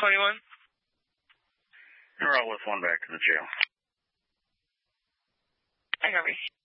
21. Roll with one back to the jail. I got reached.